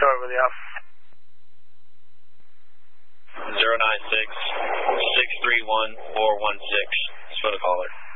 Sorry with you. 096-631-416. It's for the caller.